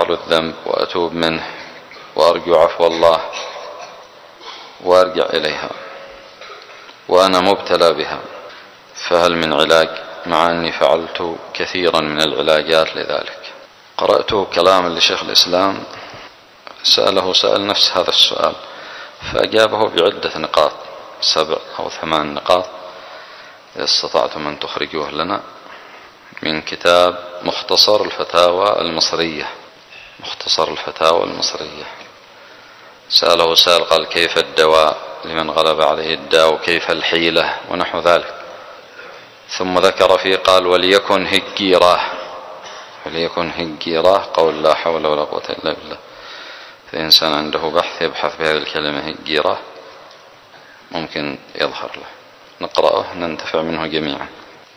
استغفار الذنب وأتوب منه وأرجو عفو الله وأرجع إليها وأنا مبتلى بها، فهل من علاج؟ مع أني فعلت كثيرا من العلاجات لذلك. قرأت كلاما لشيخ الإسلام سأل نفس هذا السؤال فأجابه بعدة نقاط، 7 أو 8 نقاط، إذا استطعتم أن تخرجوه لنا من كتاب مختصر الفتاوى المصرية. مختصر الفتاوى المصرية. سأله سائل قال: كيف الدواء لمن غلب عليه الداء وكيف الحيلة ونحو ذلك، ثم ذكر فيه قال: وليكن هجيراه. وليكن هجيراه قول لا حول ولا قوة إلا بالله. فإنسان عنده بحث يبحث بهذه الكلمة هجيراه ممكن يظهر له. نقرأه ننتفع منه جميعا.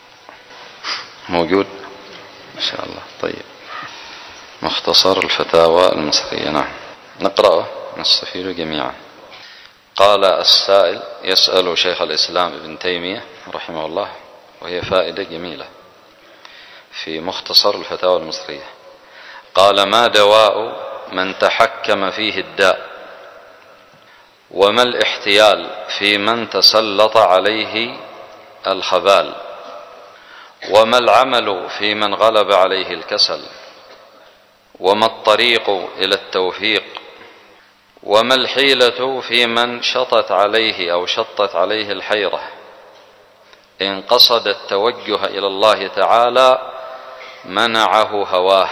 موجود إن شاء الله. طيب، مختصر الفتاوى المصرية. نعم، نقرأه نستفيد جميعا. قال السائل يسأل شيخ الإسلام ابن تيمية رحمه الله، وهي فائدة جميلة في مختصر الفتاوى المصرية. قال: ما دواء من تحكم فيه الداء؟ وما الاحتيال في من تسلط عليه الخبال؟ وما العمل في من غلب عليه الكسل؟ وما الطريق إلى التوفيق؟ وما الحيلة في من شطت عليه الحيرة إن قصد التوجه إلى الله تعالى منعه هواه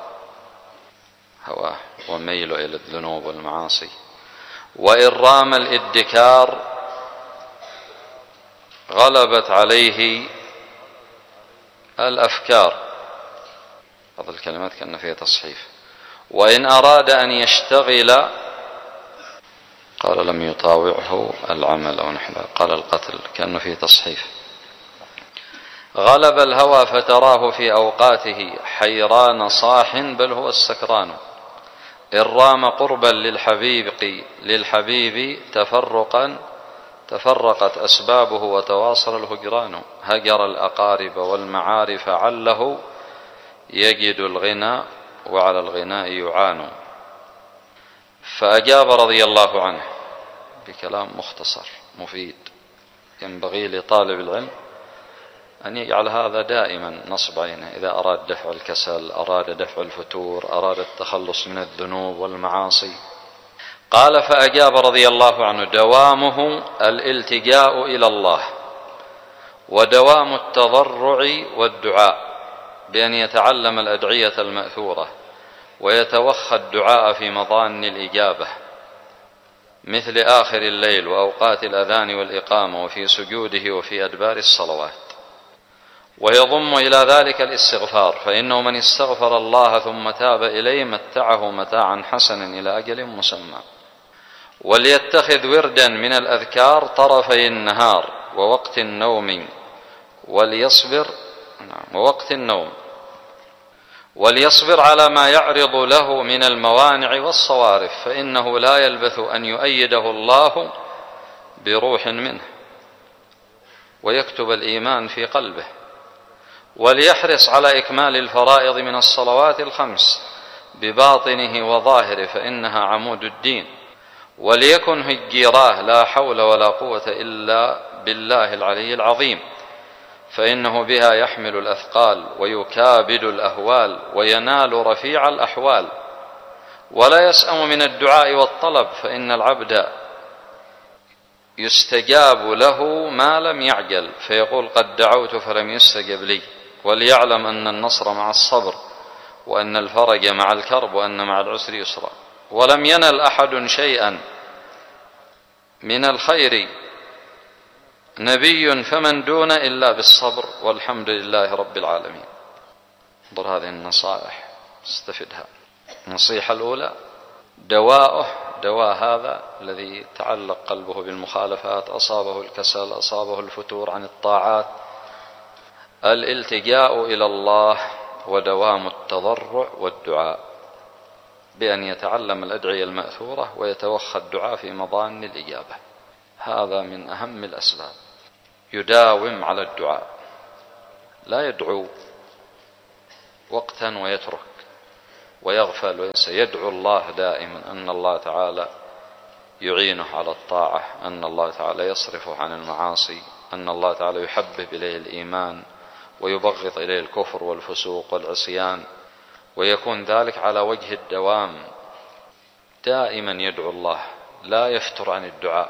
وميل إلى الذنوب والمعاصي، وإن رام الادكار غلبت عليه الأفكار. هذه الكلمات كأن فيها تصحيف. وإن أراد أن يشتغل قال لم يطاوعه العمل أو نحو ذلك، قال القتل كأنه فيه تصحيف. غلب الهوى فتراه في أوقاته حيران صاح بل هو السكران. إن رام قربا للحبيب تفرقت أسبابه وتواصل الهجران. هجر الأقارب والمعارف عله يجد الغنى وعلى الغناء يعان. فأجاب رضي الله عنه بكلام مختصر مفيد. ينبغي لطالب العلم أن يجعل هذا دائما نصب عينه إذا أراد دفع الكسل، أراد دفع الفتور، أراد التخلص من الذنوب والمعاصي. قال: فأجاب رضي الله عنه: دوامه الالتجاء إلى الله، ودوام التضرع والدعاء بأن يتعلم الأدعية المأثورة ويتوخى الدعاء في مظان الإجابة مثل آخر الليل وأوقات الأذان والإقامة وفي سجوده وفي أدبار الصلوات. ويضم إلى ذلك الاستغفار، فإنه من استغفر الله ثم تاب إليه متعه متاعا حسنا إلى أجل مسمى. وليتخذ وردا من الأذكار طرفي النهار ووقت النوم وليصبر على ما يعرض له من الموانع والصوارف، فإنه لا يلبث أن يؤيده الله بروح منه ويكتب الإيمان في قلبه. وليحرص على إكمال الفرائض من الصلوات الخمس بباطنه وظاهره، فإنها عمود الدين. وليكن هجيراه لا حول ولا قوة إلا بالله العلي العظيم، فإنه بها يحمل الأثقال ويكابد الأهوال وينال رفيع الأحوال. ولا يسأم من الدعاء والطلب، فإن العبد يستجاب له ما لم يعجل، فيقول: قد دعوت فلم يستجب لي. وليعلم أن النصر مع الصبر، وأن الفرج مع الكرب، وأن مع العسر يسرا. ولم ينل أحد شيئا من الخير نبي فمن دون إلا بالصبر، والحمد لله رب العالمين. انظر هذه النصائح استفدها. النصيحة الأولى: دواء هذا الذي تعلق قلبه بالمخالفات، أصابه الكسل، أصابه الفتور عن الطاعات، الالتجاء إلى الله ودوام التضرع والدعاء بأن يتعلم الأدعية المأثورة ويتوخى الدعاء في مظان الإجابة. هذا من أهم الأسباب. يداوم على الدعاء، لا يدعو وقتا ويترك، ويغفل وينسى يدعو الله دائما أن الله تعالى يعينه على الطاعة، أن الله تعالى يصرفه عن المعاصي، أن الله تعالى يحبب إليه الإيمان ويبغض إليه الكفر والفسوق والعصيان، ويكون ذلك على وجه الدوام، دائما يدعو الله لا يفتر عن الدعاء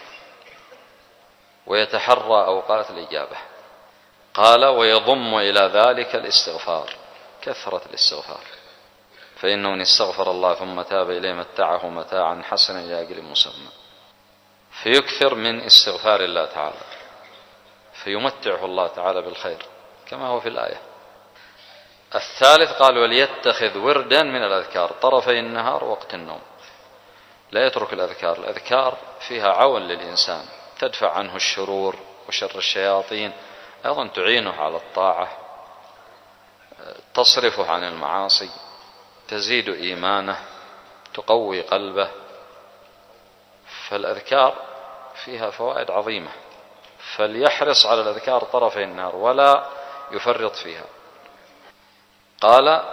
ويتحرى أوقات الإجابة. قال ويضم إلى ذلك الاستغفار، كثرة الاستغفار، فإنه إن استغفر الله ثم تاب إليه متعه متاعا حسنا إلى أجل مسمى، فيكثر من استغفار الله تعالى فيمتعه الله تعالى بالخير كما هو في الآية. الثالث قال وليتخذ وردا من الأذكار طرفي النهار وقت النوم، لا يترك الأذكار. الأذكار فيها عون للإنسان، تدفع عنه الشرور وشر الشياطين، أيضا تعينه على الطاعة، تصرفه عن المعاصي، تزيد إيمانه، تقوي قلبه. فالأذكار فيها فوائد عظيمة، فليحرص على الأذكار طرفي النهار ولا يفرط فيها. قال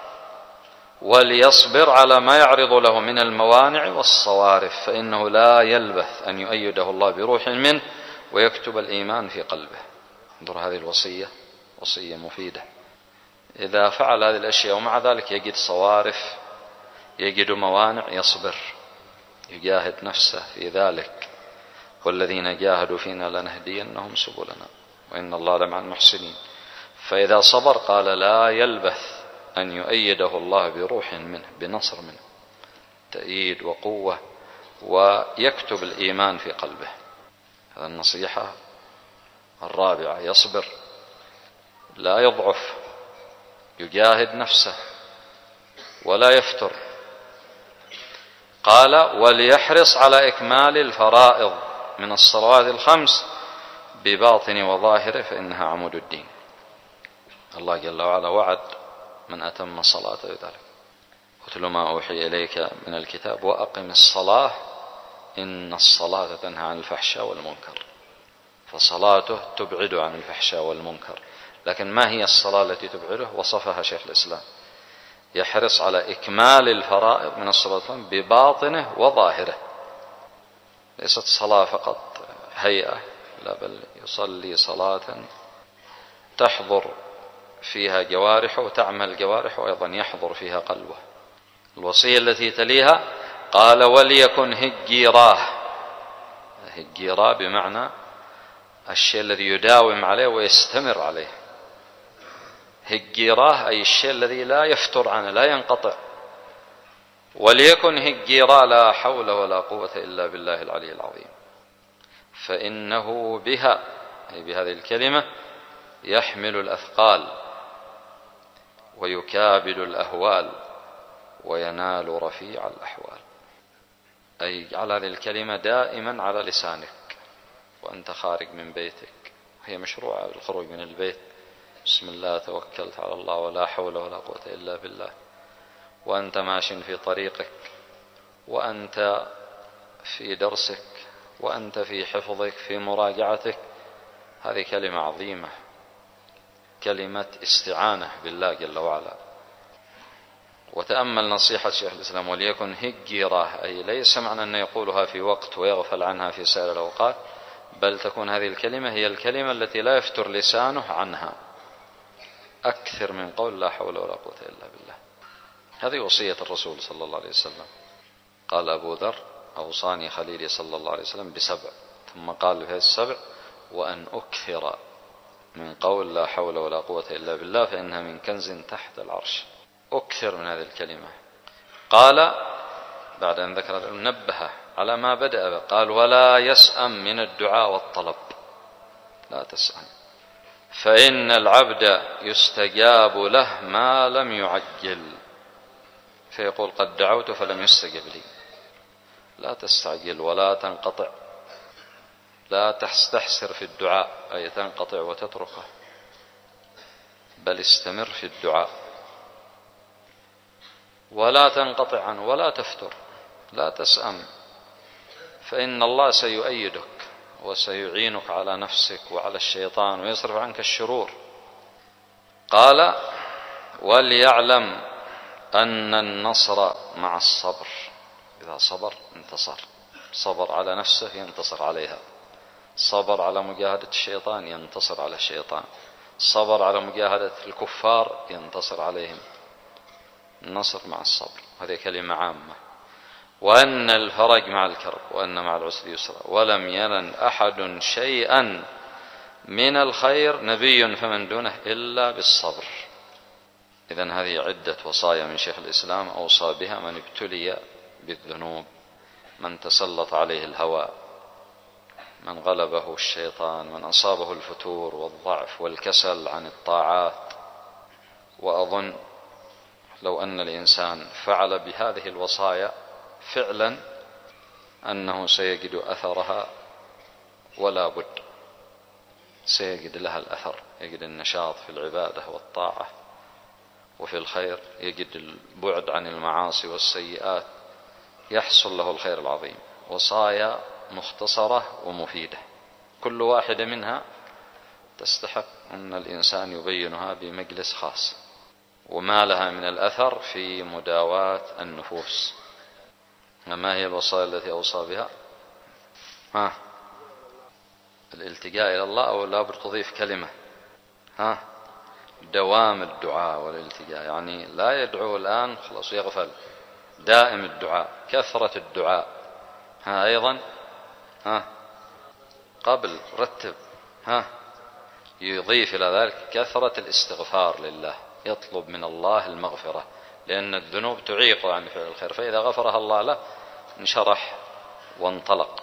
وليصبر على ما يعرض له من الموانع والصوارف، فإنه لا يلبث أن يؤيده الله بروح منه ويكتب الإيمان في قلبه. انظر هذه الوصية، وصية مفيدة. إذا فعل هذه الأشياء ومع ذلك يجد صوارف، يجد موانع، يصبر، يجاهد نفسه في ذلك. والذين جاهدوا فينا لنهدينهم سبلنا وإن الله لمع المحسنين. فإذا صبر قال لا يلبث أن يؤيده الله بروح منه، بنصر منه، تأييد وقوة، ويكتب الإيمان في قلبه. هذا النصيحة الرابعة، يصبر لا يضعف، يجاهد نفسه ولا يفتر. قال وليحرص على إكمال الفرائض من الصلوات الخمس بباطن وظاهره فإنها عمود الدين. الله جل وعلا وعد من أتم الصلاة بذلك. اتل ما أوحي إليك من الكتاب وأقم الصلاة إن الصلاة تنهى عن الفحشاء والمنكر. فصلاته تبعد عن الفحشاء والمنكر. لكن ما هي الصلاة التي تبعده؟ وصفها شيخ الإسلام، يحرص على إكمال الفرائض من الصلاة بباطنه وظاهره. ليست صلاة فقط هيئة، لا بل يصلي صلاة تحضر فيها جوارحه وتعمل جوارحه، وأيضا يحضر فيها قلبه. الوصية التي تليها قال وليكن هجيراه. هجيراه بمعنى الشيء الذي يداوم عليه ويستمر عليه. هجيراه أي الشيء الذي لا يفتر عنه، لا ينقطع. وليكن هجيراه لا حول ولا قوة إلا بالله العلي العظيم، فإنه بها أي بهذه الكلمة يحمل الأثقال ويكابد الأهوال وينال رفيع الأحوال. أي على هذه الكلمة دائما على لسانك وأنت خارج من بيتك. هي مشروعة الخروج من البيت، بسم الله توكلت على الله ولا حول ولا قوة إلا بالله. وأنت ماشٍ في طريقك، وأنت في درسك، وأنت في حفظك، في مراجعتك. هذه كلمة عظيمة، كلمة استعانة بالله جل وعلا. وتأمل نصيحة شيخ الإسلام وليكن هجيراه، أي ليس معنى أن يقولها في وقت ويغفل عنها في سائر الأوقات، بل تكون هذه الكلمة هي الكلمة التي لا يفتر لسانه عنها، أكثر من قول لا حول ولا قوة إلا بالله. هذه وصية الرسول صلى الله عليه وسلم. قال أبو ذر أوصاني خليلي صلى الله عليه وسلم ب7، ثم قال في ال7 وأن أكثر من قول لا حول ولا قوة إلا بالله فإنها من كنز تحت العرش. أكثر من هذه الكلمة. قال بعد أن ذكر نبه على ما بدأ، قال ولا يسأم من الدعاء والطلب. لا تسأم، فإن العبد يستجاب له ما لم يعجل، فيقول قد دعوت فلم يستجب لي. لا تستعجل ولا تنقطع، لا تستحسر في الدعاء أي تنقطع وتتركه، بل استمر في الدعاء ولا تنقطع عنه ولا تفتر. لا تسأم، فإن الله سيؤيدك وسيعينك على نفسك وعلى الشيطان ويصرف عنك الشرور. قال وليعلم أن النصر مع الصبر، إذا صبر انتصر، صبر على نفسه ينتصر عليها، صبر على مجاهدة الشيطان ينتصر على الشيطان، صبر على مجاهدة الكفار ينتصر عليهم. النصر مع الصبر، هذه كلمة عامة. وأن الفرج مع الكرب، وأن مع العسر يسرا، ولم ينل أحد شيئا من الخير نبي فمن دونه إلا بالصبر. إذن هذه عدة وصايا من شيخ الإسلام أوصى بها من ابتلي بالذنوب، من تسلط عليه الهوى، من غلبه الشيطان، من أصابه الفتور والضعف والكسل عن الطاعات. وأظن لو أن الإنسان فعل بهذه الوصايا فعلا أنه سيجد أثرها، ولا بد سيجد لها الأثر، يجد النشاط في العبادة والطاعة وفي الخير، يجد البعد عن المعاصي والسيئات، يحصل له الخير العظيم. وصايا مختصرة ومفيدة، كل واحدة منها تستحق أن الإنسان يبينها بمجلس خاص، وما لها من الأثر في مداواة النفوس. ما هي الوصايا التي أوصى بها؟ الالتجاء إلى الله، أو لا بتضيف كلمة؟ دوام الدعاء والالتجاء، يعني لا يدعو الآن خلاص يغفل، دائم الدعاء، كثرة الدعاء. أيضا قبل رتب يضيف إلى ذلك كثرة الاستغفار لله، يطلب من الله المغفرة، لأن الذنوب تعيق عن فعل الخير، فإذا غفرها الله له انشرح وانطلق.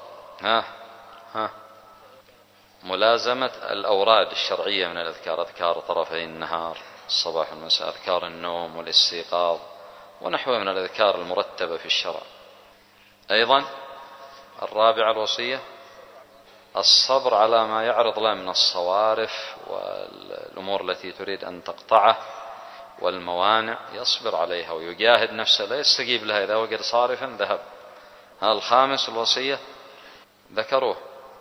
ملازمة الأوراد الشرعية من الأذكار، أذكار طرفي النهار، الصباح والمساء، أذكار النوم والاستيقاظ ونحوها من الأذكار المرتبة في الشرع. أيضا الرابعة الوصية الصبر على ما يعرض له من الصوارف والأمور التي تريد أن تقطعه والموانع، يصبر عليها ويجاهد نفسه، لا يستجيب لها، إذا وجد صارفا ذهب. الخامس الوصية ذكروه،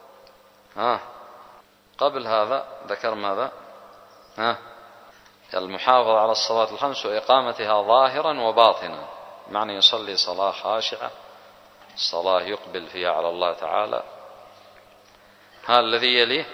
قبل هذا ذكر ماذا؟ المحافظة على الصلوات الخمس وإقامتها ظاهرا وباطنا، معنى يصلي صلاة خاشعة، صلاة يقبل فيها على الله تعالى. الذي يليه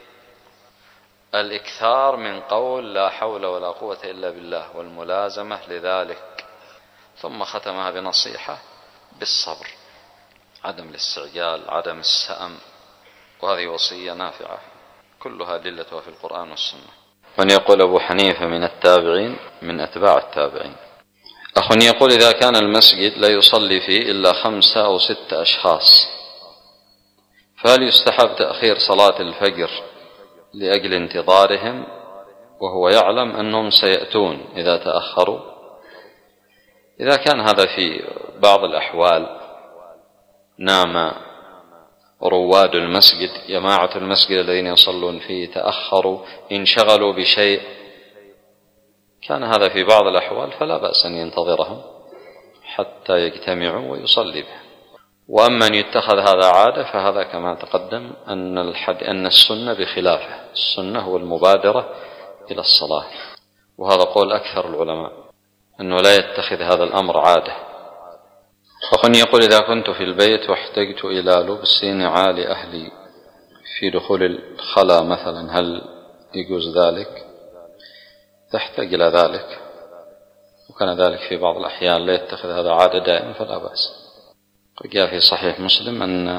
الإكثار من قول لا حول ولا قوة إلا بالله والملازمة لذلك. ثم ختمها بنصيحة بالصبر، عدم الاستعجال، عدم السأم، وهذه وصية نافعة كلها دلتها في القرآن والسنة. من يقول أبو حنيفة من التابعين، من أتباع التابعين. أخ يقول إذا كان المسجد لا يصلي فيه إلا 5 أو 6 أشخاص، فهل يستحب تأخير صلاة الفجر لأجل انتظارهم وهو يعلم أنهم سيأتون إذا تأخروا؟ إذا كان هذا في بعض الأحوال، نام رواد المسجد، جماعة المسجد الذين يصلون فيه تأخروا، انشغلوا بشيء، كان هذا في بعض الأحوال فلا بأس أن ينتظرهم حتى يجتمعوا ويصلي به. وأما أن يتخذ هذا عادة فهذا كما تقدم أن السنة بخلافه، السنة هو المبادرة إلى الصلاة، وهذا قول أكثر العلماء أنه لا يتخذ هذا الأمر عادة. وأخي يقول إذا كنت في البيت واحتجت إلى لبس نعال أهلي في دخول الخلاء مثلا، هل يجوز ذلك؟ تحتاج إلى ذلك، وكان ذلك في بعض الأحيان لا يتخذ هذا عادة دائما فلا بأس. جاء في صحيح مسلم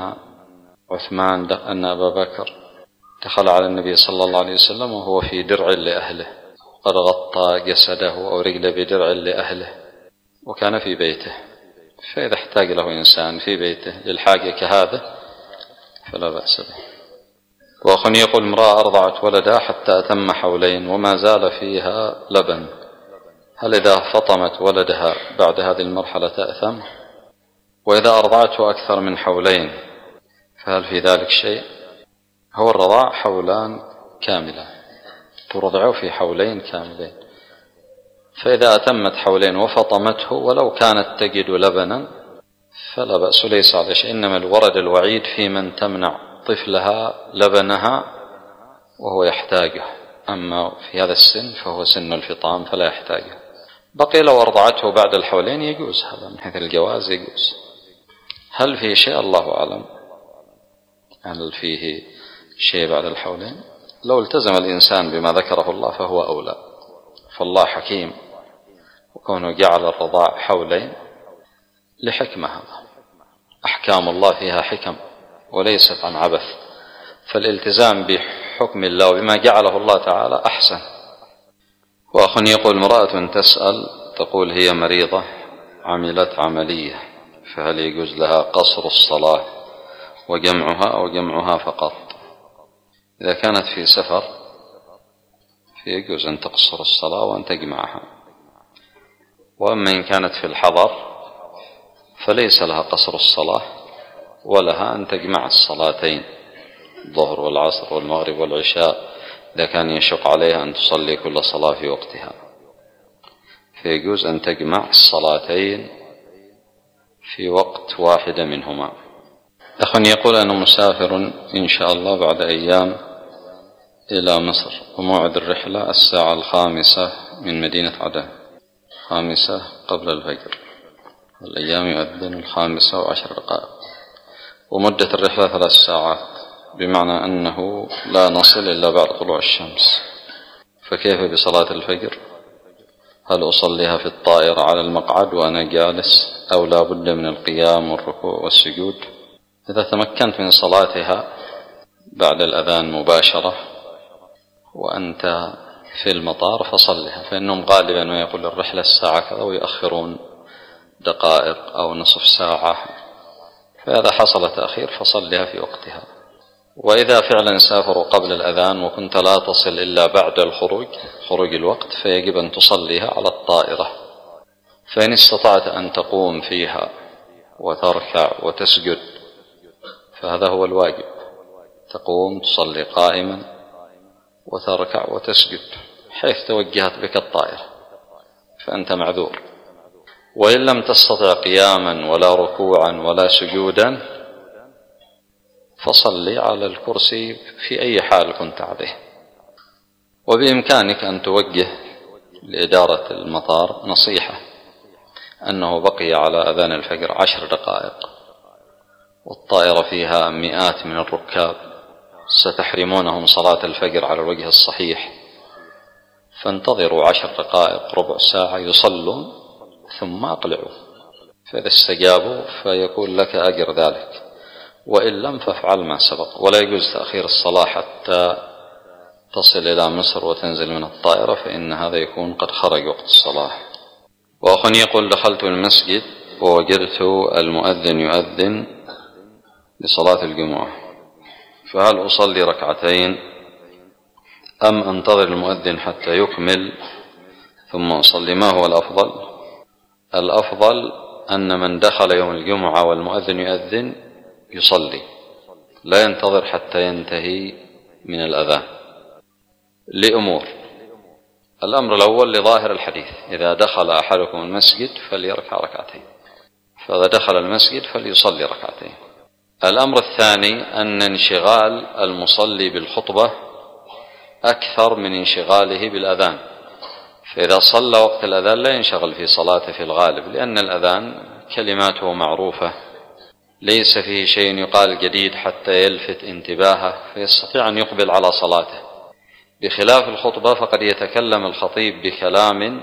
أن أبا بكر دخل على النبي صلى الله عليه وسلم وهو في درع لأهله، قد غطى جسده أو رجله بدرع لأهله، وكان في بيته، فإذا احتاج له إنسان في بيته للحاجة كهذا فلا بأس به. وأخ يقول امرأة أرضعت ولدها حتى أتم حولين وما زال فيها لبن، هل إذا فطمت ولدها بعد هذه المرحلة تأثم؟ وإذا أرضعته أكثر من حولين فهل في ذلك شيء؟ هو الرضاع حولان كاملة، ترضعه في حولين كاملين، فإذا أتمت حولين وفطمته ولو كانت تجد لبنا فلا بأس، ليس على شيء، إنما الورد الوعيد في من تمنع طفلها لبنها وهو يحتاجه، أما في هذا السن فهو سن الفطام فلا يحتاجه. بقي لو أرضعته بعد الحولين يجوز، هذا من حيث الجواز يجوز. هل فيه شيء؟ الله أعلم. هل فيه شيء بعد الحولين؟ لو التزم الإنسان بما ذكره الله فهو أولى، فالله حكيم، وكونه جعل الرضاع حولين لحكمة، هذا أحكام الله فيها حكم وليست عن عبث، فالالتزام بحكم الله وبما جعله الله تعالى أحسن. وأخ يقول: امرأة تسأل تقول هي مريضة عملت عملية، فهل يجوز لها قصر الصلاة وجمعها أو جمعها فقط؟ إذا كانت في سفر فيجوز أن تقصر الصلاة وأن تجمعها، وأما إن كانت في الحضر فليس لها قصر الصلاة، ولها أن تجمع الصلاتين، الظهر والعصر والمغرب والعشاء، إذا كان يشق عليها أن تصلي كل صلاة في وقتها، فيجوز أن تجمع الصلاتين في وقت واحد منهما. أخ يقول: أنا مسافر إن شاء الله بعد أيام إلى مصر، وموعد الرحلة 5:00 من مدينة عدن، 5 قبل الفجر، والأيام يؤذن 5:10، ومدة الرحلة 3 ساعات، بمعنى أنه لا نصل إلا بعد طلوع الشمس، فكيف بصلاة الفجر؟ هل أصليها في الطائرة على المقعد وأنا جالس، أو لا بد من القيام والركوع والسجود؟ إذا تمكنت من صلاتها بعد الأذان مباشرة وأنت في المطار فصلها، فإنهم غالبا ما يقول الرحلة 1 كذا ويؤخرون دقائق أو نصف ساعة، فإذا حصل تأخير فصلها في وقتها. وإذا فعلا سافروا قبل الأذان وكنت لا تصل إلا بعد خروج الوقت، فيجب أن تصليها على الطائرة، فإن استطعت أن تقوم فيها وتركع وتسجد فهذا هو الواجب، تقوم تصلي قائما وتركع وتسجد حيث توجهت بك الطائرة، فأنت معذور. وإن لم تستطع قياما ولا ركوعا ولا سجودا فصلي على الكرسي في أي حال كنت عليه. وبإمكانك أن توجه لإدارة المطار نصيحة أنه بقي على أذان الفجر 10 دقائق، والطائرة فيها مئات من الركاب، ستحرمونهم صلاة الفجر على الوجه الصحيح، فانتظروا 10 دقائق ربع ساعة يصلون ثم أقلعوا، فإذا استجابوا فيكون لك أجر ذلك، وإن لم فافعل ما سبق. ولا يجوز تأخير الصلاة حتى تصل إلى مصر وتنزل من الطائرة، فإن هذا يكون قد خرج وقت الصلاة. وأخ يقول: دخلت المسجد ووجدت المؤذن يؤذن لصلاة الجمعة، فهل أصلي ركعتين أم أنتظر المؤذن حتى يكمل ثم أصلي؟ ما هو الأفضل؟ الأفضل أن من دخل يوم الجمعة والمؤذن يؤذن يصلي، لا ينتظر حتى ينتهي من الأذان، لأمور. الأمر الأول لظاهر الحديث: إذا دخل أحدكم المسجد فليركع ركعتين، فإذا دخل المسجد فليصلي ركعتين. الأمر الثاني أن انشغال المصلي بالخطبة أكثر من انشغاله بالأذان، فإذا صلى وقت الأذان لا ينشغل في صلاته في الغالب، لأن الأذان كلماته معروفة، ليس فيه شيء يقال جديد حتى يلفت انتباهه فيستطيع أن يقبل على صلاته، بخلاف الخطبة فقد يتكلم الخطيب بكلام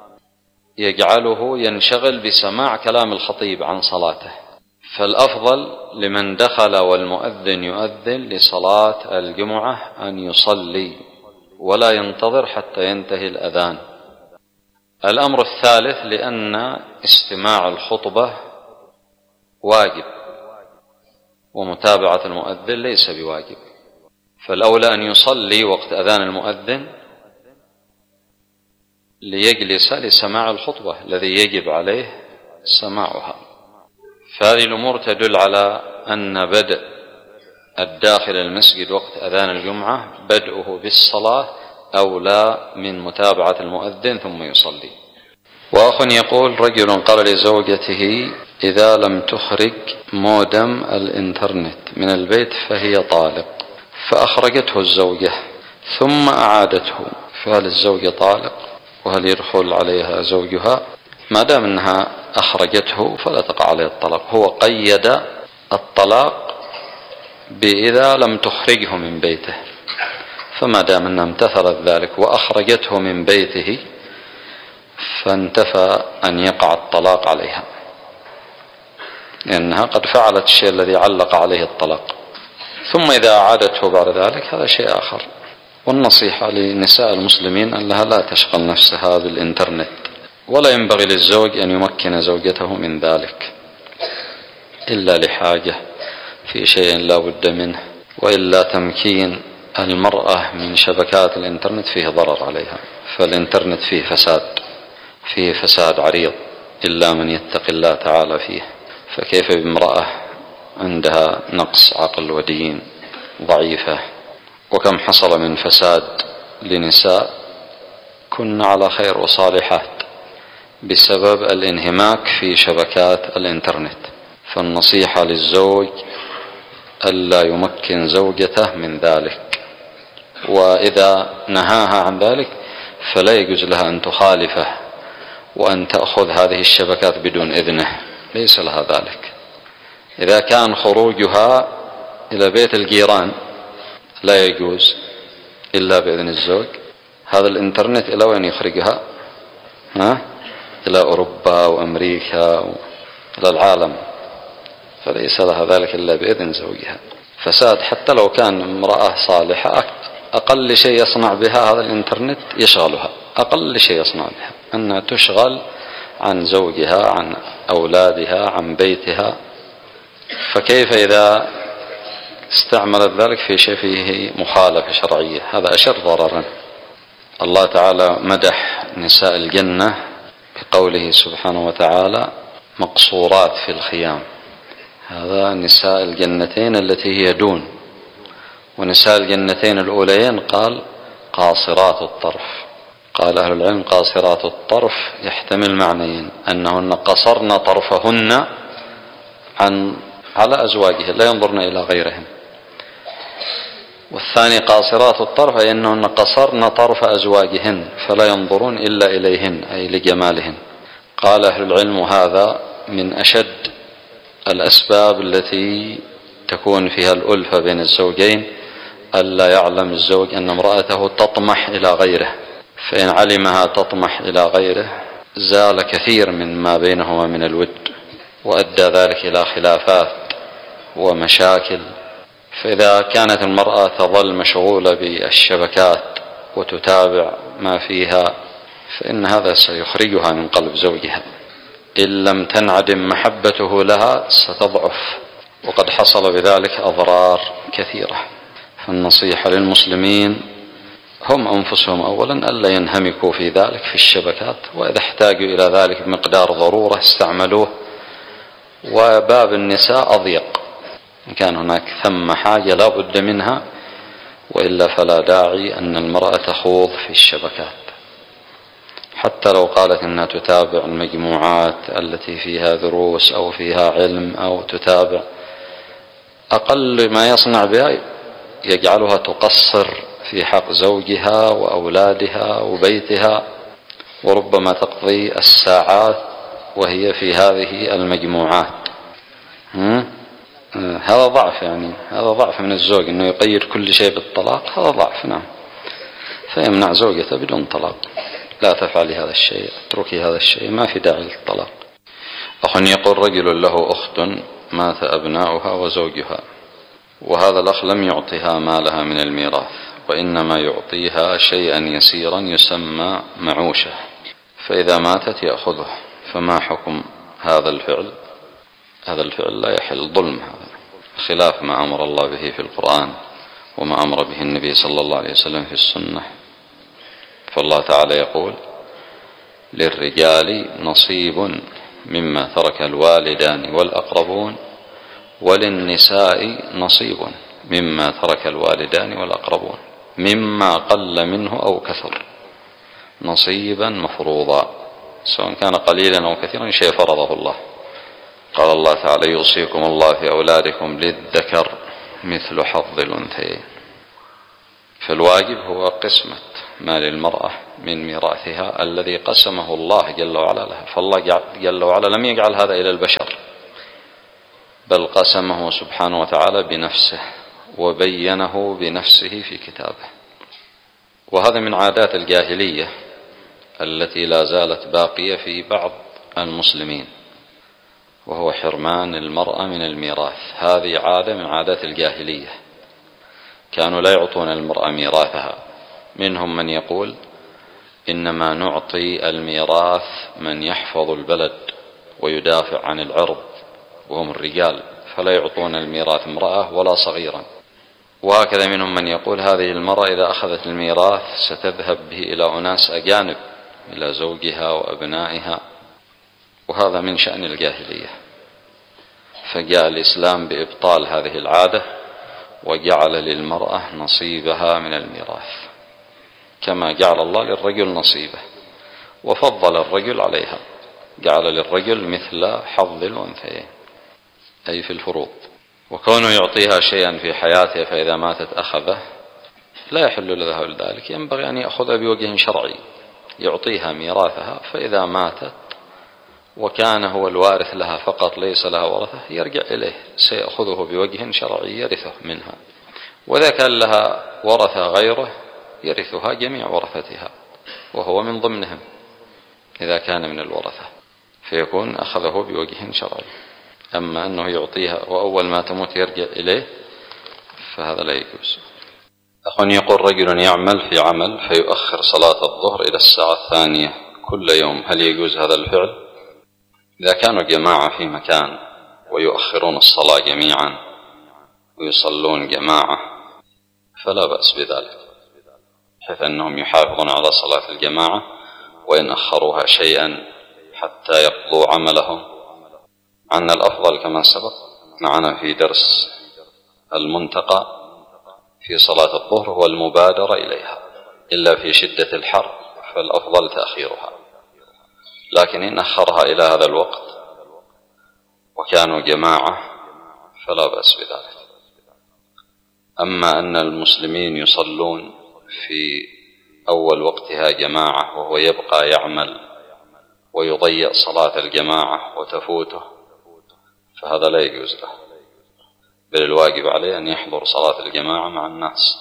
يجعله ينشغل بسماع كلام الخطيب عن صلاته. فالأفضل لمن دخل والمؤذن يؤذن لصلاة الجمعة أن يصلي ولا ينتظر حتى ينتهي الأذان. الأمر الثالث لأن استماع الخطبة واجب ومتابعة المؤذن ليس بواجب، فالأولى أن يصلي وقت أذان المؤذن ليجلس لسماع الخطبة الذي يجب عليه سماعها. فهذه الأمور تدل على أن بدء الداخل المسجد وقت أذان الجمعة بدءه بالصلاة أولى من متابعة المؤذن ثم يصلي. وأخ يقول: رجل قال لزوجته: إذا لم تخرج مودم الإنترنت من البيت فهي طالق، فأخرجته الزوجة ثم أعادته، فهل الزوجة طالق؟ وهل يدخل عليها زوجها؟ ما دام أنها أخرجته فلا تقع عليه الطلاق. هو قيد الطلاق بإذا لم تخرجه من بيته، فما دام أنها امتثلت ذلك وأخرجته من بيته فانتفى أن يقع الطلاق عليها، لأنها قد فعلت الشيء الذي علق عليه الطلاق. ثم إذا أعادته بعد ذلك هذا شيء آخر. والنصيحة لنساء المسلمين أنها لا تشغل نفسها بالإنترنت، ولا ينبغي للزوج أن يمكن زوجته من ذلك إلا لحاجة في شيء لا بد منه، وإلا تمكين المرأة من شبكات الإنترنت فيه ضرر عليها. فالإنترنت فيه فساد عريض إلا من يتقي الله تعالى فيه. فكيف بامرأة عندها نقص عقل ودين ضعيفة؟ وكم حصل من فساد لنساء كن على خير وصالحات بسبب الانهماك في شبكات الإنترنت. فالنصيحة للزوج ألا يمكن زوجته من ذلك، وإذا نهاها عن ذلك فلا يجوز لها أن تخالفه وأن تأخذ هذه الشبكات بدون إذنه، ليس لها ذلك. إذا كان خروجها إلى بيت الجيران لا يجوز إلا بإذن الزوج، هذا الإنترنت إلى وين يخرجها؟ إلى أوروبا وأمريكا إلى العالم، فليس لها ذلك إلا بإذن زوجها. فساد حتى لو كان امرأة صالحة، أقل شيء يصنع بها هذا الإنترنت يشغلها، أقل شيء يصنع بها أنها تشغل عن زوجها، عن أولادها، عن بيتها. فكيف إذا استعملت ذلك في شيء فيه مخالفة شرعية؟ هذا أشد ضررا. الله تعالى مدح نساء الجنة بقوله سبحانه وتعالى مقصورات في الخيام. هذا نساء الجنتين التي هي دون، ونساء الجنتين الأوليين قال قاصرات الطرف. قال أهل العلم قاصرات الطرف يحتمل معنيين، أنهن قصرن طرفهن على أزواجهن لا ينظرن إلى غيرهن، والثاني قاصرات الطرف أي أنهن قصرن طرف أزواجهن فلا ينظرون إلا إليهن أي لجمالهن. قال أهل العلم هذا من أشد الأسباب التي تكون فيها الألفة بين الزوجين، ألا يعلم الزوج أن امرأته تطمح إلى غيره، فإن علمها تطمح إلى غيره زال كثير من ما بينهما من الود، وأدى ذلك إلى خلافات ومشاكل. فإذا كانت المرأة تظل مشغولة بالشبكات وتتابع ما فيها فإن هذا سيخرجها من قلب زوجها، إن لم تنعدم محبته لها ستضعف، وقد حصل بذلك أضرار كثيرة. فالنصيحة للمسلمين هم أنفسهم أولا ألا ينهمكوا في ذلك في الشبكات، وإذا احتاجوا إلى ذلك بمقدار ضرورة استعملوه. وباب النساء أضيق، إن كان هناك ثم حاجة لا بد منها، وإلا فلا داعي أن المرأة تخوض في الشبكات. حتى لو قالت أنها تتابع المجموعات التي فيها دروس أو فيها علم، أو تتابع، أقل ما يصنع بها يجعلها تقصر في حق زوجها وأولادها وبيتها، وربما تقضي الساعات وهي في هذه المجموعات. هذا ضعف، يعني هذا ضعف من الزوج أنه يقيد كل شيء بالطلاق، هذا ضعف نعم، فيمنع زوجته بدون طلاق. لا تفعلي هذا الشيء، اتركي هذا الشيء، ما في داعي للطلاق. أخ يقول رجل له أخت مات أبناؤها وزوجها، وهذا الأخ لم يعطها مالها من الميراث، وإنما يعطيها شيئا يسيرا يسمى معوشة، فإذا ماتت يأخذه، فما حكم هذا الفعل؟ هذا الفعل لا يحل، ظلم، هذا خلاف ما أمر الله به في القرآن وما أمر به النبي صلى الله عليه وسلم في السنة. فالله تعالى يقول للرجال نصيب مما ترك الوالدان والأقربون وللنساء نصيب مما ترك الوالدان والأقربون مما قل منه أو كثر، نصيبا مفروضا، سواء كان قليلا أو كثيرا، شيء فرضه الله. قال الله تعالى يوصيكم الله في أولادكم للذكر مثل حظ الأنثيين. فالواجب هو قسمة ما للمرأة من ميراثها الذي قسمه الله جل وعلا لها. فالله جل وعلا لم يجعل هذا إلى البشر، بل قسمه سبحانه وتعالى بنفسه وبينه بنفسه في كتابه. وهذا من عادات الجاهلية التي لا زالت باقية في بعض المسلمين، وهو حرمان المرأة من الميراث. هذه عادة من عادات الجاهلية، كانوا لا يعطون المرأة ميراثها. منهم من يقول إنما نعطي الميراث من يحفظ البلد ويدافع عن العرض وهم الرجال، فلا يعطون الميراث امرأة ولا صغيرا. وهكذا منهم من يقول هذه المرأة إذا أخذت الميراث ستذهب به إلى أناس أجانب، إلى زوجها وأبنائها، وهذا من شأن الجاهلية. فجاء الإسلام بإبطال هذه العادة وجعل للمرأة نصيبها من الميراث، كما جعل الله للرجل نصيبه وفضل الرجل عليها، جعل للرجل مثل حظ الأنثيين أي في الفروض. وكونه يعطيها شيئا في حياته فإذا ماتت أخذه لا يحل له ذلك، ينبغي أن يأخذ بوجه شرعي، يعطيها ميراثها، فإذا ماتت وكان هو الوارث لها فقط ليس لها ورثة يرجع إليه، سيأخذه بوجه شرعي يرثه منها. وإذا كان لها ورثة غيره يرثها جميع ورثتها وهو من ضمنهم إذا كان من الورثة، فيكون أخذه بوجه شرعي. أما أنه يعطيها وأول ما تموت يرجع إليه فهذا لا يجوز. أخ يقول رجل يعمل في عمل فيؤخر صلاة الظهر إلى الساعة 2 كل يوم، هل يجوز هذا الفعل؟ إذا كانوا جماعة في مكان ويؤخرون الصلاة جميعا ويصلون جماعة فلا بأس بذلك، حيث أنهم يحافظون على صلاة الجماعة وإن أخروها شيئا حتى يقضوا عملهم. عن الأفضل كما سبق معنا في درس المنتقى في صلاة الظهر هو المبادرة إليها، إلا في شدة الحر فالأفضل تأخيرها، لكن إن أخرها إلى هذا الوقت وكانوا جماعة فلا بأس بذلك. أما أن المسلمين يصلون في أول وقتها جماعة وهو يبقى يعمل ويضيع صلاة الجماعة وتفوته فهذا لا يجوز له، بل الواجب عليه أن يحضر صلاة الجماعة مع الناس،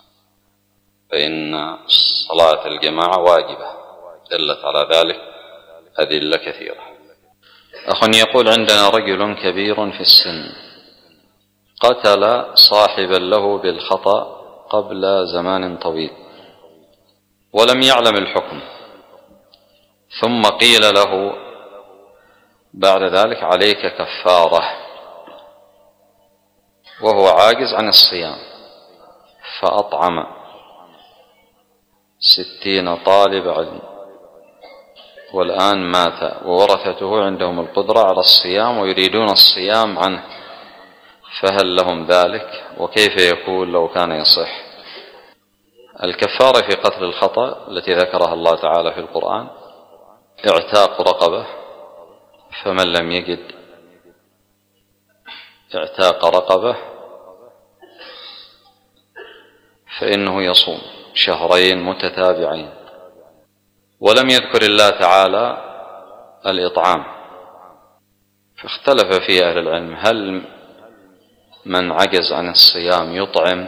فإن صلاة الجماعة واجبة دلت على ذلك أدلة كثيرة. أخ يقول عندنا رجل كبير في السن قتل صاحبا له بالخطأ قبل زمان طويل ولم يعلم الحكم، ثم قيل له بعد ذلك عليك كفارة وهو عاجز عن الصيام، فأطعم 60 طالب علم والآن مات وورثته عندهم القدرة على الصيام ويريدون الصيام عنه، فهل لهم ذلك؟ وكيف يكون لو كان يصح؟ الكفارة في قتل الخطأ التي ذكرها الله تعالى في القرآن اعتاق رقبة، فمن لم يجد اعتاق رقبة فإنه يصوم 2 شهر متتابعين. ولم يذكر الله تعالى الإطعام، فاختلف فيه أهل العلم هل من عجز عن الصيام يطعم؟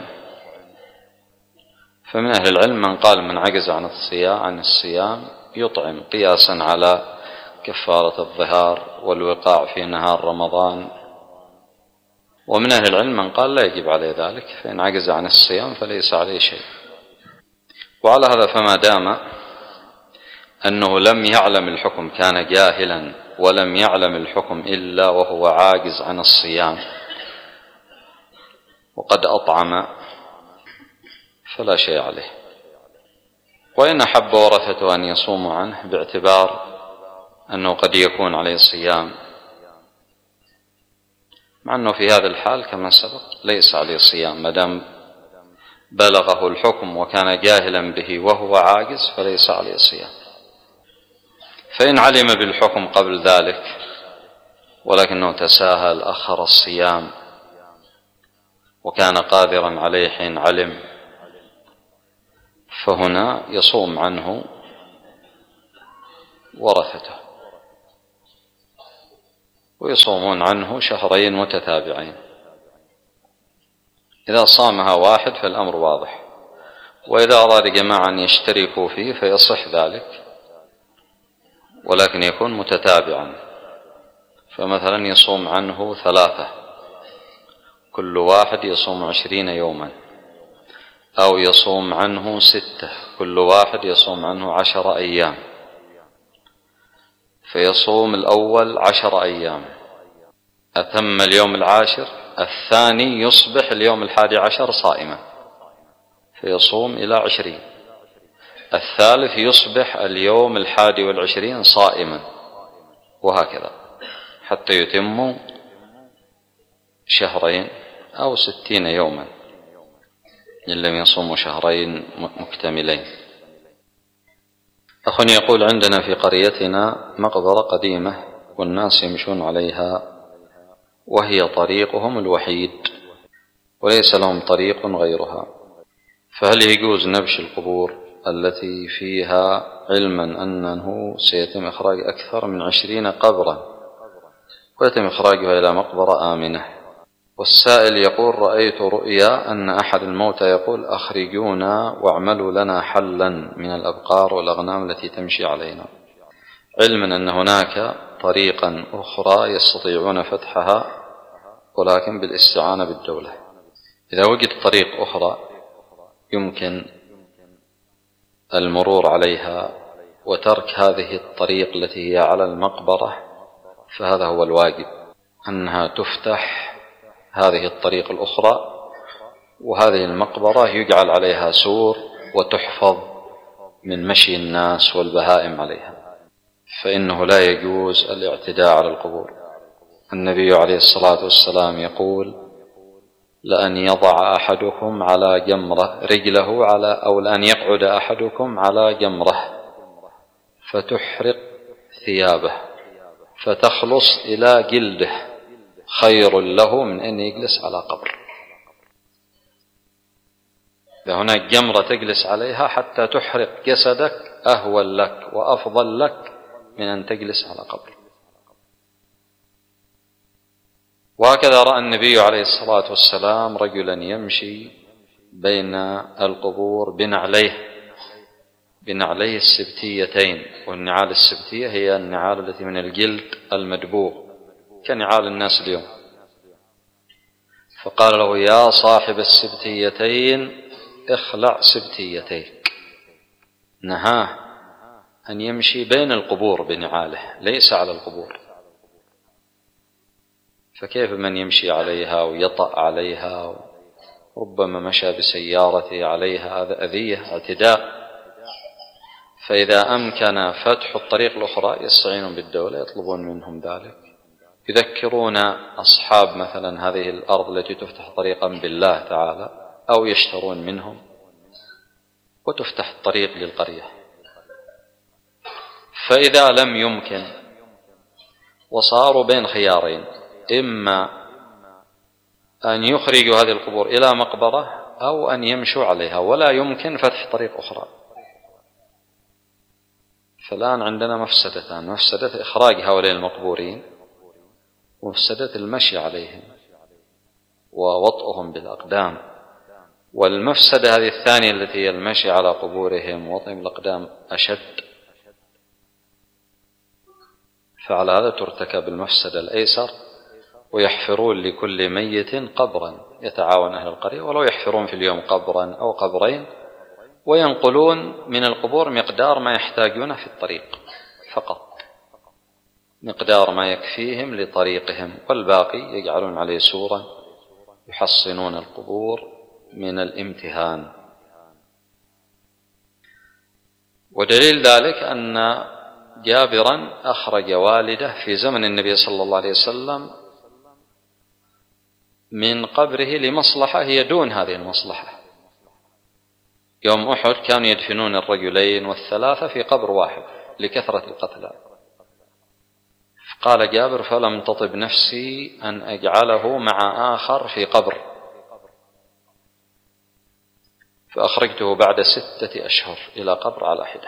فمن أهل العلم من قال من عجز عن الصيام يطعم قياسا على كفارة الظهار والوقاع في نهار رمضان، ومن أهل العلم من قال لا يجب عليه ذلك، فإن عجز عن الصيام فليس عليه شيء. وعلى هذا فما دام أنه لم يعلم الحكم، كان جاهلا ولم يعلم الحكم إلا وهو عاجز عن الصيام وقد أطعم فلا شيء عليه. وإن أحب ورثته أن يصوموا عنه باعتبار أنه قد يكون عليه صيام، مع أنه في هذا الحال كما سبق ليس عليه صيام، مدام بلغه الحكم وكان جاهلا به وهو عاجز فليس عليه صيام. فإن علم بالحكم قبل ذلك ولكنه تساهل أخر الصيام وكان قادرا عليه حين علم، فهنا يصوم عنه ورثته، ويصومون عنه شهرين متتابعين. إذا صامها واحد فالأمر واضح، وإذا أراد جماعة أن يشتركوا فيه فيصح ذلك، ولكن يكون متتابعا. فمثلا يصوم عنه 3، كل واحد يصوم 20 يوما، أو يصوم عنه 6، كل واحد يصوم عنه 10 أيام، فيصوم الأول 10 أيام، أتم اليوم 10، الثاني يصبح اليوم 11 صائما فيصوم إلى 20، الثالث يصبح اليوم 21 صائما، وهكذا حتى يتموا 2 أو 60 يوما إن لم يصوموا 2 مكتملين. أخ يقول: عندنا في قريتنا مقبرة قديمة والناس يمشون عليها، وهي طريقهم الوحيد وليس لهم طريق غيرها، فهل يجوز نبش القبور التي فيها، علما أنه سيتم إخراج أكثر من 20 قبرا ويتم إخراجها إلى مقبرة آمنة؟ والسائل يقول: رأيت رؤيا أن أحد الموتى يقول: أخرجونا واعملوا لنا حلا من الأبقار والأغنام التي تمشي علينا، علما أن هناك طريقا أخرى يستطيعون فتحها ولكن بالاستعانة بالدولة. إذا وجد طريق أخرى يمكن المرور عليها وترك هذه الطريق التي هي على المقبرة، فهذا هو الواجب، أنها تفتح هذه الطريق الأخرى، وهذه المقبرة يجعل عليها سور وتحفظ من مشي الناس والبهائم عليها، فإنه لا يجوز الاعتداء على القبور. النبي عليه الصلاة والسلام يقول: لأن يضع أحدكم على جمرة رجله أو لأن يقعد أحدكم على جمرة فتحرق ثيابه فتخلص إلى جلده خير له من أن يجلس على قبر. فهناك جمرة تجلس عليها حتى تحرق جسدك أهون لك وأفضل لك من أن تجلس على قبر. وهكذا رأى النبي عليه الصلاة والسلام رجلا يمشي بين القبور بنعليه السبتيتين، والنعال السبتية هي النعال التي من الجلد المدبوغ كنعال الناس اليوم، فقال له: يا صاحب السبتيتين اخلع سبتيتيك. نهاه أن يمشي بين القبور بنعاله ليس على القبور، فكيف من يمشي عليها ويطأ عليها، ربما مشى بسيارته عليها، هذا أذية اعتداء. فإذا أمكن فتح الطريق الأخرى يستعينون بالدولة، يطلبون منهم ذلك، يذكرون أصحاب مثلا هذه الأرض التي تفتح طريقا بالله تعالى، أو يشترون منهم وتفتح الطريق للقرية. فإذا لم يمكن وصاروا بين خيارين، إما أن يخرجوا هذه القبور إلى مقبرة أو أن يمشوا عليها، ولا يمكن فتح طريق أخرى. فالآن عندنا مفسدتان: مفسدة إخراج هؤلاء المقبورين، ومفسدة المشي عليهم ووطئهم بالأقدام. والمفسدة هذه الثانية التي هي المشي على قبورهم ووطئهم بالأقدام أشد، فعلى هذا ترتكب المفسدة الأيسر، ويحفرون لكل ميت قبرا، يتعاون أهل القرية ولو يحفرون في اليوم قبرا أو قبرين، وينقلون من القبور مقدار ما يحتاجونه في الطريق فقط، مقدار ما يكفيهم لطريقهم، والباقي يجعلون عليه سورا يحصنون القبور من الامتهان. ودليل ذلك أن جابرا أخرج والده في زمن النبي صلى الله عليه وسلم من قبره لمصلحة هي دون هذه المصلحة. يوم أحد كانوا يدفنون الرجلين والثلاثة في قبر واحد لكثرة القتلى، قال جابر: فلم تطب نفسي أن أجعله مع آخر في قبر، فأخرجته بعد 6 أشهر إلى قبر على حدة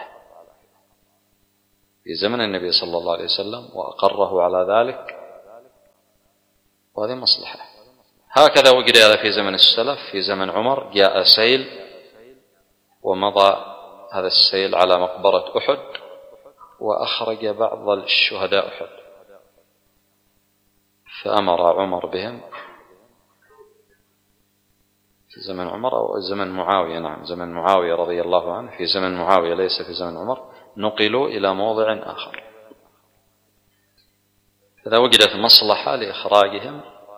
في زمن النبي صلى الله عليه وسلم، وأقره على ذلك، وهذه مصلحة. هكذا وجد هذا في زمن السلف. في زمن عمر جاء سيل ومضى هذا السيل على مقبرة أحد، وأخرج بعض الشهداء أحد، فأمر عمر بهم في زمن عمر أو زمن معاوية، نعم زمن معاوية رضي الله عنه، في زمن معاوية ليس في زمن عمر، نقلوا إلى موضع آخر. إذا وجدت مصلحة لإخراجهم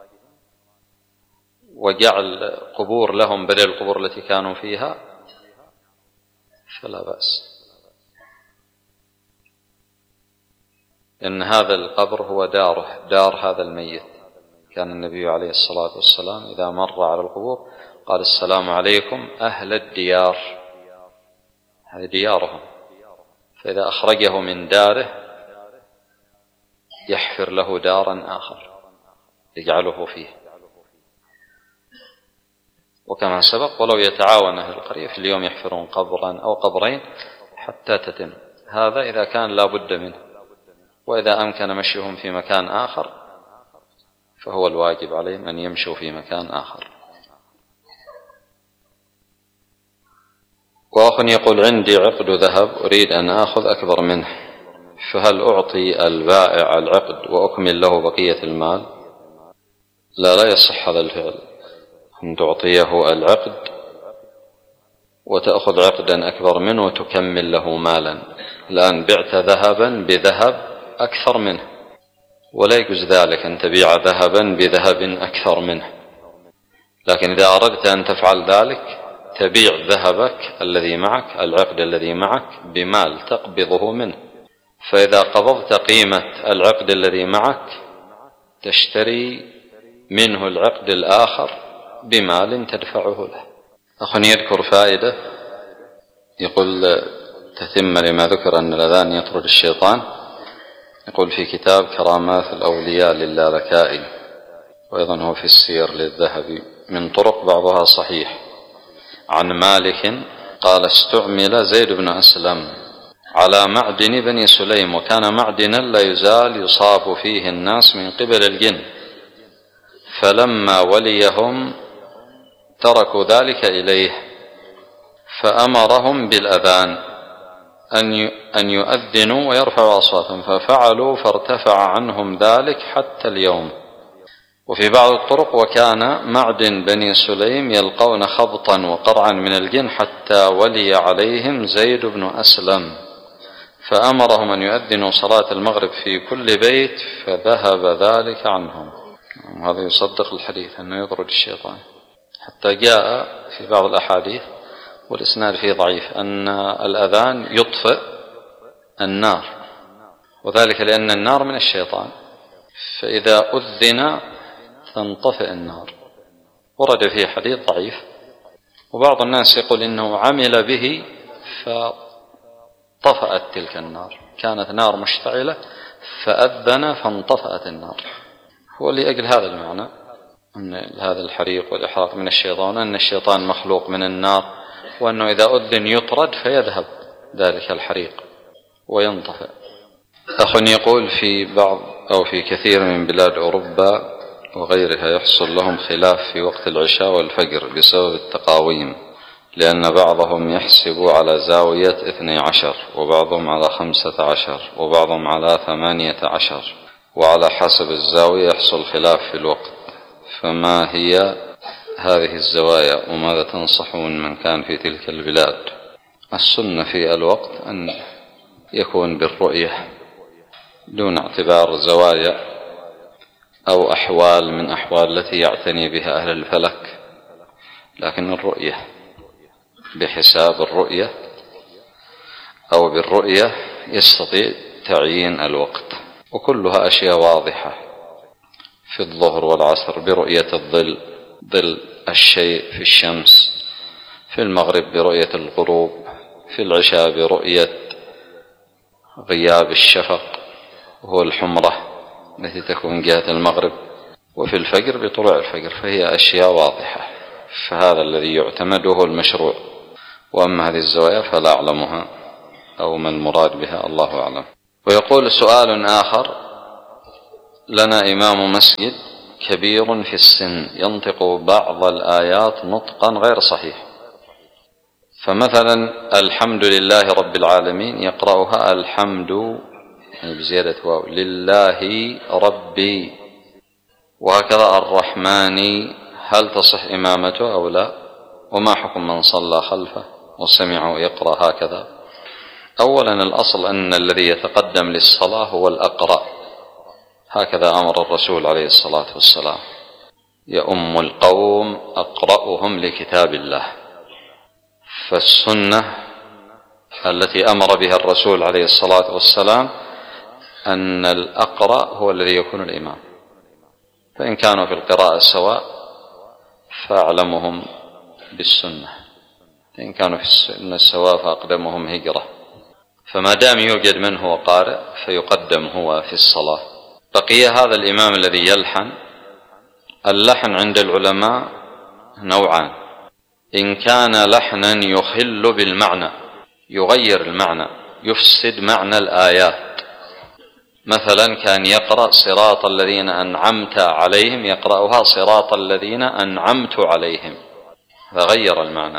وجعل قبور لهم بدل القبور التي كانوا فيها فلا بأس، إن هذا القبر هو دار هذا الميت. كان النبي عليه الصلاة والسلام إذا مر على القبور قال: السلام عليكم أهل الديار، هذه ديارهم. فإذا أخرجه من داره يحفر له دارا آخر يجعله فيه. وكما سبق، ولو يتعاون أهل القرية في اليوم يحفرون قبرا أو قبرين حتى تتم، هذا إذا كان لا بد منه. وإذا أمكن مشيهم في مكان آخر فهو الواجب عليهم أن يمشوا في مكان آخر. وأخ يقول: عندي عقد ذهب أريد أن آخذ أكبر منه، فهل أعطي البائع العقد وأكمل له بقية المال؟ لا يصح هذا الفعل، أن تعطيه العقد وتأخذ عقدا أكبر منه وتكمل له مالا. الآن بعت ذهبا بذهب أكثر منه، ولا يجوز ذلك أن تبيع ذهبا بذهب أكثر منه. لكن إذا أردت أن تفعل ذلك تبيع ذهبك الذي معك، العقد الذي معك، بمال تقبضه منه. فإذا قبضت قيمة العقد الذي معك تشتري منه العقد الآخر بمال تدفعه له. أخ يذكر فائدة، يقول تتم لما ذكر أن الأذان يطرد الشيطان. يقول في كتاب كرامات الأولياء للالكائي، وأيضا هو في السير للذهبي من طرق بعضها صحيح، عن مالك قال: استعمل زيد بن أسلم على معدن بني سليم، وكان معدنا لا يزال يصاب فيه الناس من قبل الجن، فلما وليهم تركوا ذلك إليه، فأمرهم بالأذان أن يؤذنوا ويرفعوا أصواتهم، ففعلوا فارتفع عنهم ذلك حتى اليوم. وفي بعض الطرق: وكان معدن بني سليم يلقون خبطا وقرعا من الجن حتى ولي عليهم زيد بن أسلم، فأمرهم أن يؤذنوا صلاة المغرب في كل بيت، فذهب ذلك عنهم. هذا يصدق الحديث أنه يطرد الشيطان. حتى جاء في بعض الأحاديث والإسناد فيه ضعيف أن الأذان يطفئ النار، وذلك لأن النار من الشيطان، فإذا أذن تنطفئ النار. ورد فيه حديث ضعيف، وبعض الناس يقول إنه عمل به فطفأت تلك النار، كانت نار مشتعلة فأذن فانطفأت النار. هو لأجل هذا المعنى أن هذا الحريق والإحراق من الشيطان، أن الشيطان مخلوق من النار، وأنه إذا أذن يطرد فيذهب ذلك الحريق وينطفئ. أخ يقول في بعض أو في كثير من بلاد أوروبا وغيرها يحصل لهم خلاف في وقت العشاء والفجر بسبب التقاويم، لأن بعضهم يحسب على زاوية 12 وبعضهم على 15 وبعضهم على 18، وعلى حسب الزاوية يحصل خلاف في الوقت. فما هي هذه الزوايا وماذا تنصحون من كان في تلك البلاد؟ السنة في الوقت أن يكون بالرؤية دون اعتبار زوايا أو أحوال من أحوال التي يعتني بها أهل الفلك، لكن الرؤية بحساب الرؤية أو بالرؤية يستطيع تعيين الوقت. وكلها أشياء واضحة في الظهر والعصر برؤية الظل، ظل الشيء في الشمس، في المغرب برؤية الغروب، في العشاء برؤية غياب الشفق وهو الحمرة التي تكون جهة المغرب، وفي الفجر بطلوع الفجر. فهي أشياء واضحة، فهذا الذي يعتمد هو المشروع. وأما هذه الزوايا فلا أعلمها أو ما المراد بها، الله أعلم. ويقول سؤال آخر: لنا إمام مسجد كبير في السن ينطق بعض الآيات نطقا غير صحيح، فمثلا الحمد لله رب العالمين يقرأها الحمد بزيادة واو لله ربي، وهكذا الرحمن، هل تصح إمامته أو لا؟ وما حكم من صلى خلفه وسمعه يقرأ هكذا؟ أولا الأصل أن الذي يتقدم للصلاة هو الأقرأ، هكذا أمر الرسول عليه الصلاة والسلام: يؤم القوم أقرأهم لكتاب الله. فالسنة التي أمر بها الرسول عليه الصلاة والسلام أن الأقرأ هو الذي يكون الإمام، فإن كانوا في القراءة سواء فأعلمهم بالسنة، إن كانوا في السنة سواء فأقدمهم هجرة، فما دام يوجد من هو قارئ فيقدم هو في الصلاة. بقي هذا الإمام الذي يلحن. اللحن عند العلماء نوعان: إن كان لحنا يخل بالمعنى، يغير المعنى، يفسد معنى الآيات، مثلا كان يقرأ صراط الذين أنعمت عليهم يقرأها صراط الذين أنعمت عليهم، فغير المعنى،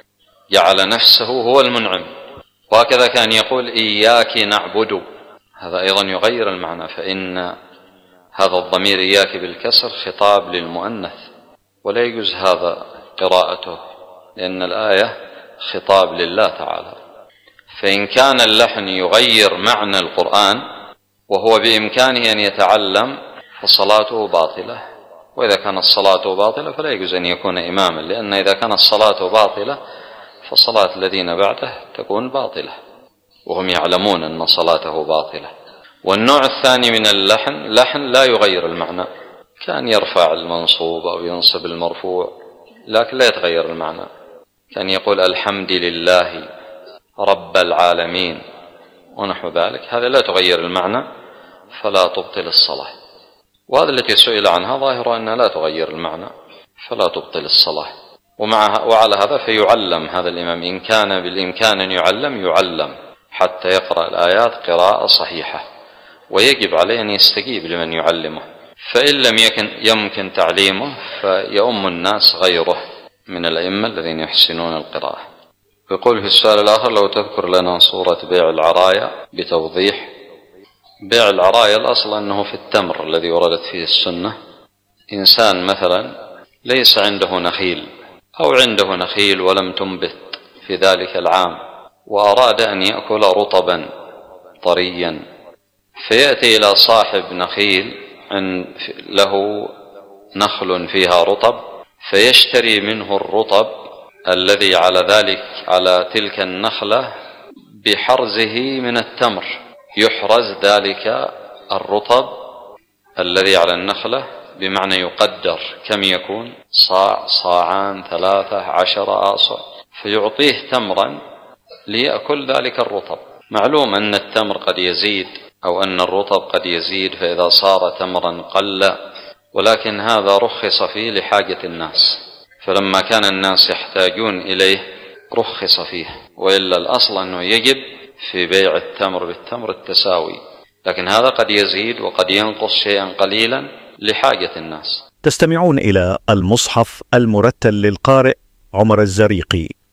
جعل نفسه هو المنعم. وهكذا كان يقول إياك نعبد، هذا أيضا يغير المعنى، فإن هذا الضمير إياك بالكسر خطاب للمؤنث، ولا يجوز هذا قراءته، لأن الآية خطاب لله تعالى. فإن كان اللحن يغير معنى القرآن وهو بإمكانه أن يتعلم فصلاته باطلة، وإذا كانت الصلاة باطلة فلا يجوز أن يكون إماما، لأن إذا كانت الصلاة باطلة فصلاة الذين بعده تكون باطلة، وهم يعلمون أن صلاته باطلة. والنوع الثاني من اللحن لحن لا يغير المعنى، كان يرفع المنصوب أو ينصب المرفوع لكن لا يتغير المعنى، كان يقول الحمد لله رب العالمين ونحو ذلك، هذا لا تغير المعنى فلا تبطل الصلاة. وهذا التي سئل عنها ظاهر أنها لا تغير المعنى فلا تبطل الصلاة. وعلى هذا فيعلم هذا الإمام، إن كان بالإمكان أن يعلم حتى يقرأ الآيات قراءة صحيحة، ويجب عليه أن يستجيب لمن يعلمه، فإن لم يمكن تعليمه فيؤم الناس غيره من الأئمة الذين يحسنون القراءة. يقول في السؤال الآخر: لو تذكر لنا صورة بيع العرايا بتوضيح. بيع العرايا الأصل أنه في التمر الذي وردت فيه السنة. إنسان مثلا ليس عنده نخيل أو عنده نخيل ولم تنبت في ذلك العام، وأراد أن يأكل رطبا طريا، فيأتي إلى صاحب نخيل له نخل فيها رطب، فيشتري منه الرطب الذي على تلك النخلة بحرزه من التمر، يحرز ذلك الرطب الذي على النخلة، بمعنى يقدر كم يكون، صاع، صاعان، 13 آصع، فيعطيه تمرا ليأكل ذلك الرطب. معلوم أن التمر قد يزيد أو أن الرطب قد يزيد، فإذا صار تمرا قل، ولكن هذا رخص فيه لحاجة الناس، فلما كان الناس يحتاجون إليه رخص فيه، وإلا الأصل أنه يجب في بيع التمر بالتمر التساوي، لكن هذا قد يزيد وقد ينقص شيئا قليلا لحاجة الناس. تستمعون إلى المصحف المرتل للقارئ عمر الزريقي.